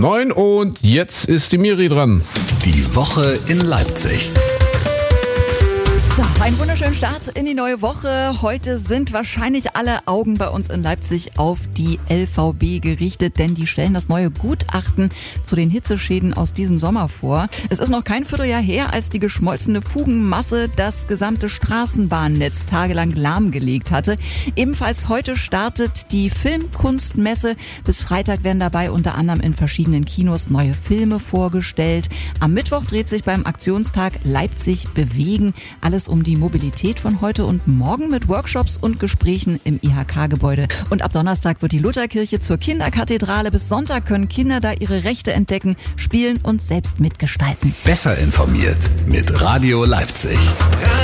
9 und jetzt ist die Miri dran. Die Woche in Leipzig. So, einen wunderschönen Start in die neue Woche. Heute sind wahrscheinlich alle Augen bei uns in Leipzig auf die LVB gerichtet, denn die stellen das neue Gutachten zu den Hitzeschäden aus diesem Sommer vor. Es ist noch kein Vierteljahr her, als die geschmolzene Fugenmasse das gesamte Straßenbahnnetz tagelang lahmgelegt hatte. Ebenfalls heute startet die Filmkunstmesse. Bis Freitag werden dabei unter anderem in verschiedenen Kinos neue Filme vorgestellt. Am Mittwoch dreht sich beim Aktionstag Leipzig bewegen. Alles um die Mobilität von heute und morgen mit Workshops und Gesprächen im IHK-Gebäude. Und ab Donnerstag wird die Lutherkirche zur Kinderkathedrale. Bis Sonntag können Kinder da ihre Rechte entdecken, spielen und selbst mitgestalten. Besser informiert mit Radio Leipzig.